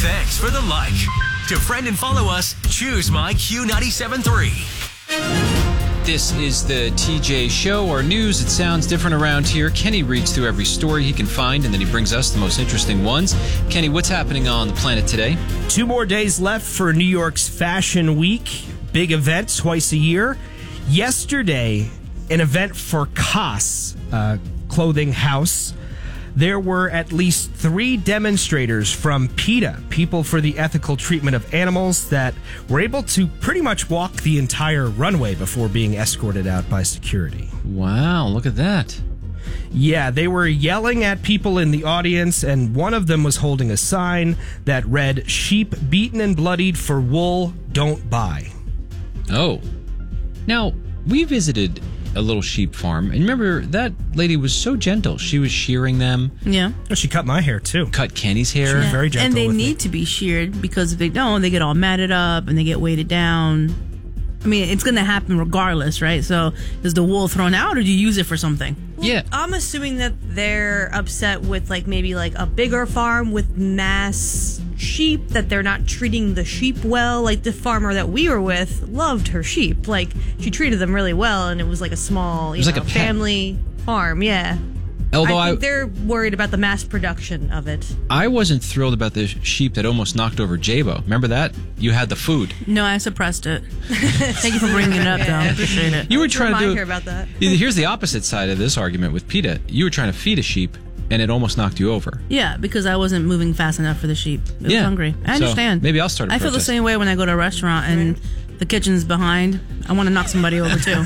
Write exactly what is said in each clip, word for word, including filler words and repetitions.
Thanks for the like. To friend and follow us, choose My Q ninety-seven point three. This is the T J Show, or news that sounds different around here. Kenny reads through every story he can find, and then he brings us the most interesting ones. Kenny, what's happening on the planet today? Two more days left for New York's Fashion Week. Big event twice a year. Yesterday, an event for COS, uh, clothing house. There were at least three demonstrators from PETA, People for the Ethical Treatment of Animals, that were able to pretty much walk the entire runway before being escorted out by security. Wow, look at that. Yeah, they were yelling at people in the audience, and one of them was holding a sign that read, "Sheep beaten and bloodied for wool, don't buy." Oh. Now, we visited a little sheep farm, and remember, that lady was so gentle. She was shearing them. Yeah. Oh, she cut my hair, too. Cut Kenny's hair. Yeah. Very gentle And they with need me. to be sheared, because if they don't, they get all matted up and they get weighted down. I mean, it's going to happen regardless, right? So is the wool thrown out, or do you use it for something? Yeah. I'm assuming that they're upset with like maybe like a bigger farm with mass sheep, that they're not treating the sheep well. Like the farmer that we were with loved her sheep. Like she treated them really well, and it was like a small, you was know, like a pet. family farm. Yeah. Although I think I, they're worried about the mass production of it. I wasn't thrilled about the sheep that almost knocked over J-Bo. Remember that? You had the food. No, I suppressed it. Thank you for bringing it up, though. I appreciate it. You were trying to Remind do. her about that. Here's the opposite side of this argument with PETA. You were trying to feed a sheep, and it almost knocked you over. Yeah, because I wasn't moving fast enough for the sheep. It was Yeah. hungry. I So, understand. maybe I'll start a I feel the protest. same way when I go to a restaurant and the kitchen's behind. I want to knock somebody over, too.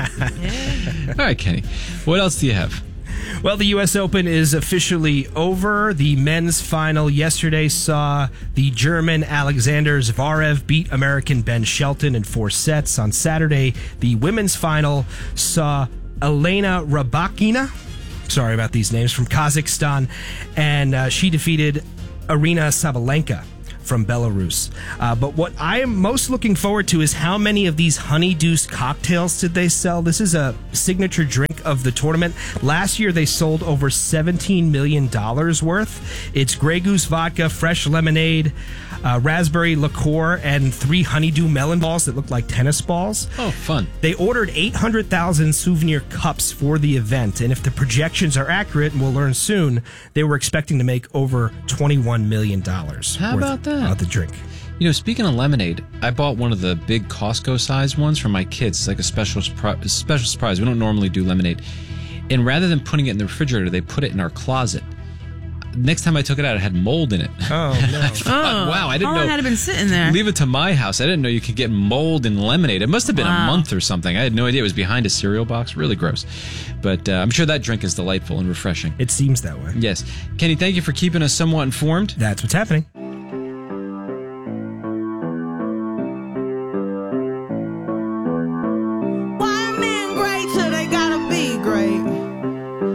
All right, Kenny. What else do you have? Well, the U S Open is officially over. The men's final yesterday saw the German Alexander Zverev beat American Ben Shelton in four sets. On Saturday, the women's final saw Elena Rybakina, sorry about these names, from Kazakhstan, and uh, she defeated Arina Sabalenka from Belarus. Uh, but what I am most looking forward to is how many of these honeydew cocktails did they sell? This is a signature drink of the tournament. Last year, they sold over seventeen million dollars worth. It's Grey Goose vodka, fresh lemonade, uh, raspberry liqueur, and three honeydew melon balls that look like tennis balls. Oh, fun. They ordered eight hundred thousand souvenir cups for the event, and if the projections are accurate, and we'll learn soon, they were expecting to make over twenty-one million dollars. How worth about that? Of the drink. You know, speaking of lemonade, I bought one of the big Costco-sized ones for my kids. It's like a special surpri- special surprise. We don't normally do lemonade. And rather than putting it in the refrigerator, they put it in our closet. Next time I took it out, it had mold in it. Oh, no. Oh, wow, I didn't how know. long had it been sitting there? Leave it to my house. I didn't know you could get mold in lemonade. It must have been Wow. a month or something. I had no idea. It was behind a cereal box. Really gross. But uh, I'm sure that drink is delightful and refreshing. It seems that way. Yes. Kenny, thank you for keeping us somewhat informed. That's what's happening.